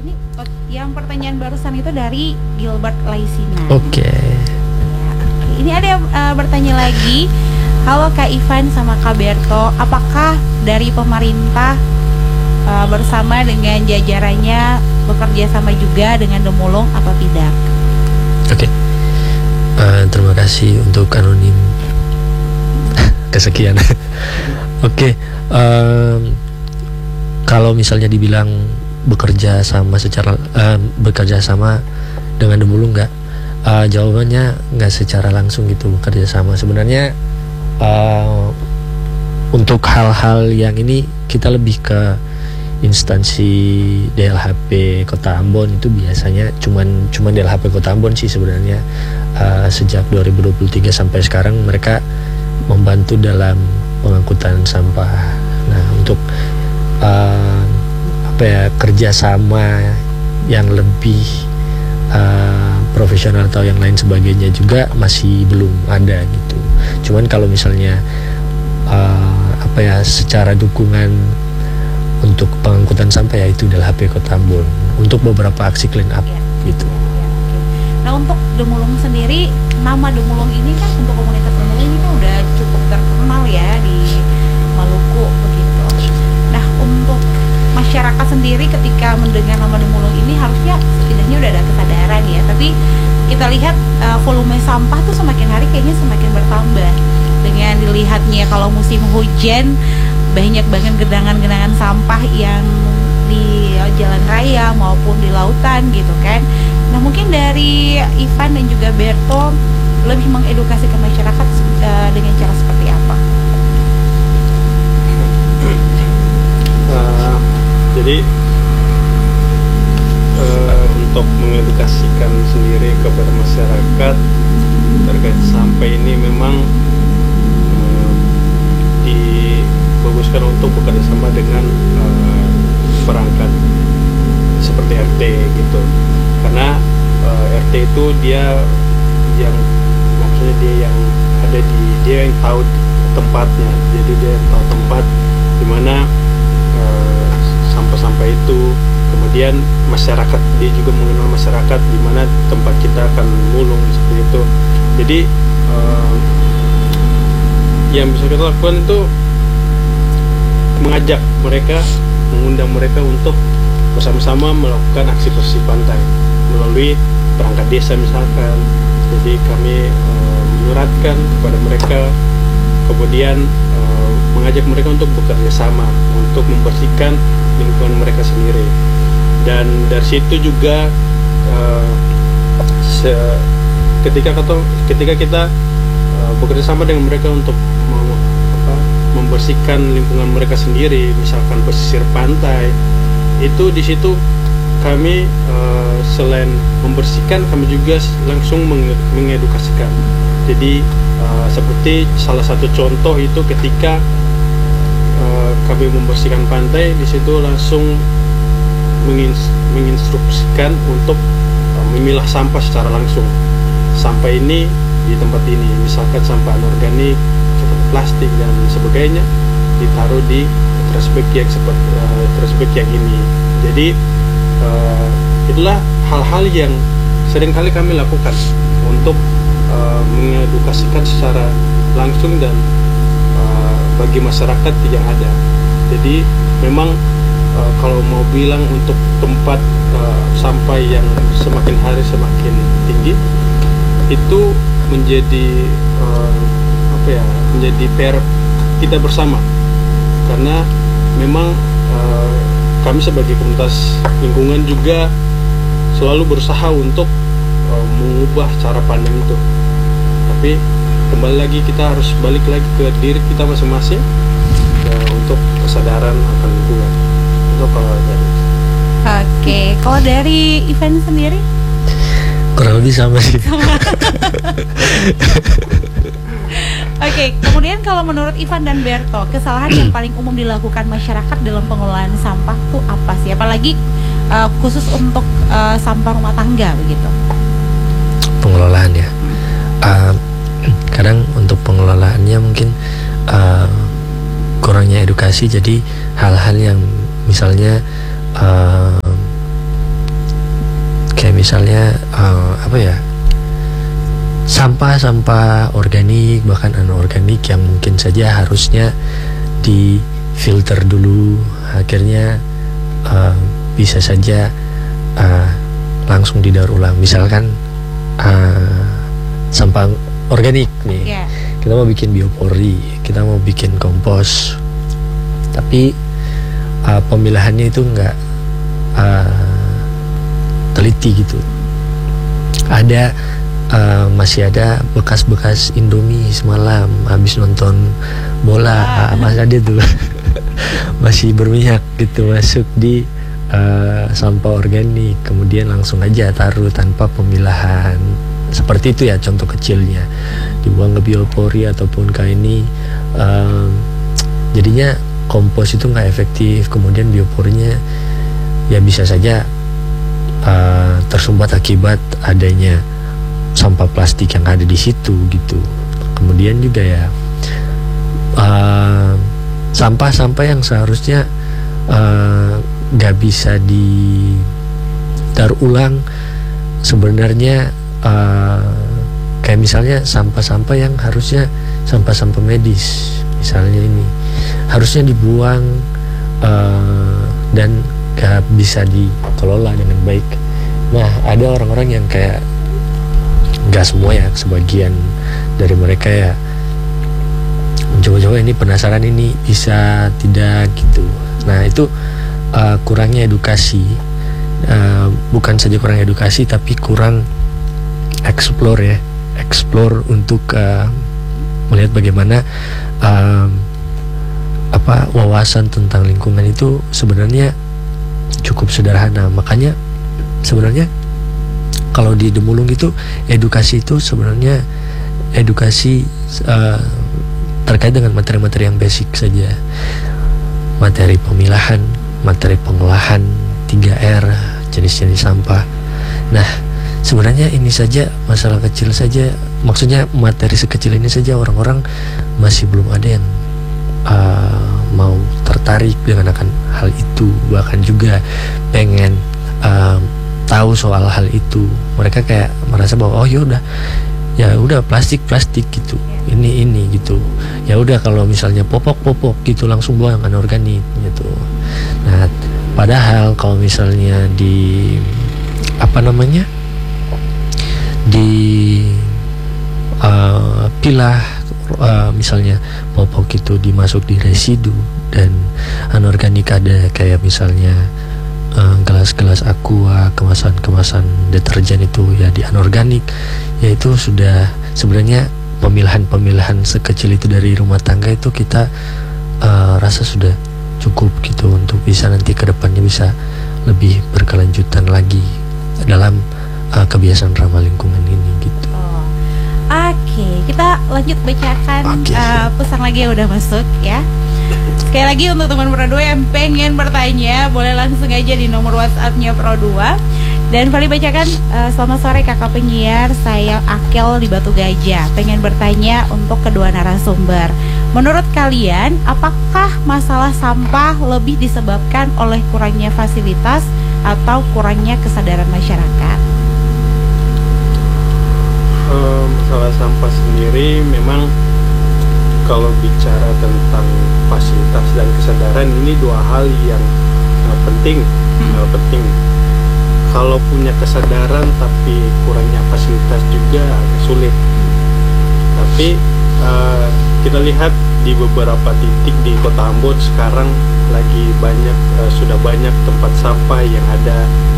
Ini yang pertanyaan barusan itu dari Gilbert Laisina. Oke. Ya, oke. Ini ada yang bertanya lagi. Halo Kak Ivan sama Kak Berto, apakah dari pemerintah bersama dengan jajarannya bekerja sama juga dengan Demulung atau tidak? Oke. Terima kasih untuk anonim kesekian. Oke. Kalau misalnya dibilang bekerja sama dengan Demulung nggak? Jawabannya nggak secara langsung gitu bekerja sama. Sebenarnya untuk hal-hal yang ini kita lebih ke instansi DLHP Kota Ambon. Itu biasanya cuman DLHP Kota Ambon sih sebenarnya. Sejak 2023 sampai sekarang mereka membantu dalam pengangkutan sampah. Nah, untuk kerjasama yang lebih profesional atau yang lain sebagainya juga masih belum ada gitu. Cuman kalau misalnya secara dukungan untuk pengangkutan sampah ya itu adalah HP Kota Ambon untuk beberapa aksi clean up gitu. Nah, untuk Demulung sendiri, nama Demulung ini kan untuk komunitas Demulung ini kan udah cukup terkenal ya di Maluku begitu. Nah, untuk masyarakat sendiri ketika mendengar nama Demulung ini harusnya setidaknya udah ada kesadaran ya. Tapi kita lihat volume sampah tuh semakin hari kayaknya semakin bertambah. Dengan dilihatnya kalau musim hujan banyak banget genangan-genangan sampah yang di jalan raya maupun di lautan gitu kan. Nah, mungkin dari Ivan dan juga Berto lebih mengedukasi ke masyarakat dengan cara seperti apa? Jadi untuk mengedukasikan sendiri kepada masyarakat terkait sampah ini memang dibaguskan untuk bekerja sama dengan perangkat seperti RT gitu, karena RT itu dia yang tahu tempatnya, jadi dia yang tahu tempat di mana sampah-sampah itu. Kemudian masyarakat, dia juga mengenal masyarakat di mana tempat kita akan mulung seperti itu. Jadi yang bisa kita lakukan itu mengajak mereka, mengundang mereka untuk bersama-sama melakukan aksi bersih pantai melalui perangkat desa misalkan. Jadi kami menyuratkan kepada mereka, kemudian mengajak mereka untuk bekerja sama untuk membersihkan lingkungan mereka sendiri. Dan dari situ juga ketika kita bekerja sama dengan mereka untuk membersihkan lingkungan mereka sendiri, misalkan pesisir pantai, itu di situ kami selain membersihkan, kami juga langsung mengedukasikan. Jadi seperti salah satu contoh itu ketika kami membersihkan pantai, di situ langsung menginstruksikan untuk memilah sampah secara langsung. Sampah ini di tempat ini, misalkan sampah anorganik seperti plastik dan sebagainya, ditaruh di trash bag yang seperti trash bag yang ini. Jadi itulah hal-hal yang seringkali kami lakukan untuk mengedukasikan secara langsung dan bagi masyarakat yang ada. Jadi memang kalau mau bilang untuk tempat sampah yang semakin hari semakin tinggi, itu menjadi menjadi PR kita bersama, karena memang kami sebagai komunitas lingkungan juga selalu berusaha untuk mengubah cara pandang itu. Tapi kembali lagi kita harus balik lagi ke diri kita masing-masing untuk kesadaran akan lingkungan. Itu kalau dari. Oke, kalau dari event sendiri? Kurang lebih sama sih. Oke, kemudian kalau menurut Ivan dan Berto, kesalahan yang paling umum dilakukan masyarakat dalam pengelolaan sampah itu apa sih? Apalagi khusus untuk sampah rumah tangga begitu. Pengelolaan ya. Kadang untuk pengelolaannya mungkin kurangnya edukasi, jadi hal-hal yang misalnya misalnya apa ya, sampah-sampah organik bahkan anorganik yang mungkin saja harusnya difilter dulu, akhirnya bisa saja langsung didaur ulang. Misalkan sampah organik nih, kita mau bikin biopori, kita mau bikin kompos, tapi pemilahannya itu nggak teliti gitu. Masih ada bekas-bekas Indomie semalam habis nonton bola, masih ada tuh masih berminyak gitu masuk di sampah organik, kemudian langsung aja taruh tanpa pemilahan. Seperti itu ya contoh kecilnya, dibuang ke biopori ataupun ke ini, jadinya kompos itu nggak efektif, kemudian bioporinya ya bisa saja tersumbat akibat adanya sampah plastik yang ada di situ gitu. Kemudian juga ya sampah-sampah yang seharusnya nggak bisa didaur ulang, sebenarnya kayak misalnya sampah-sampah yang harusnya sampah-sampah medis, misalnya ini harusnya dibuang dan gak bisa dikelola dengan baik. Nah, ada orang-orang yang kayak, gak semua ya, sebagian dari mereka ya mencoba-coba, ini penasaran ini bisa tidak gitu. Nah, itu kurangnya edukasi, bukan saja kurang edukasi tapi kurang explore untuk melihat bagaimana wawasan tentang lingkungan itu sebenarnya cukup sederhana. Makanya sebenarnya kalau di Demulung itu edukasi itu sebenarnya edukasi terkait dengan materi-materi yang basic saja, materi pemilahan, materi pengolahan, 3R, jenis-jenis sampah. Nah, sebenarnya ini saja masalah kecil saja, maksudnya materi sekecil ini saja orang-orang masih belum ada yang mau tertarik dengan akan hal itu, bahkan juga pengen tahu soal hal itu. Mereka kayak merasa bahwa ya udah plastik gitu, ini gitu, ya udah kalau misalnya popok gitu langsung buang anorganik gitu. Nah, padahal kalau misalnya pilah misalnya popok itu dimasuk di residu dan anorganik ada kayak misalnya gelas-gelas aqua, kemasan-kemasan deterjen itu ya di anorganik, yaitu sudah sebenarnya pemilahan sekecil itu dari rumah tangga itu kita rasa sudah cukup gitu untuk bisa nanti ke depannya bisa lebih berkelanjutan lagi dalam kebiasaan ramah lingkungan ini gitu. Oke, kita lanjut bacakan pesan lagi yang udah masuk ya. Sekali lagi untuk teman Pro 2 yang pengen bertanya, boleh langsung aja di nomor WhatsApp-nya Pro 2. Dan Fali bacakan, selamat sore kakak penyiar, saya Akel di Batu Gajah. Pengen bertanya untuk kedua narasumber. Menurut kalian, apakah masalah sampah lebih disebabkan oleh kurangnya fasilitas atau kurangnya kesadaran masyarakat? Masalah sampah sendiri memang kalau bicara tentang fasilitas dan kesadaran, ini dua hal yang penting. Kalau punya kesadaran tapi kurangnya fasilitas juga agak sulit. Tapi kita lihat di beberapa titik di Kota Ambon sekarang lagi sudah banyak tempat sampah yang ada